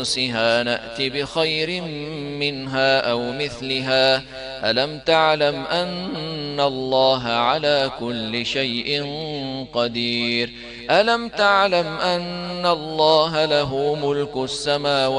أنفسها نأت بخير منها أو مثلها ألم تعلم أن الله على كل شيء قدير ألم تعلم أن الله له ملك السماوات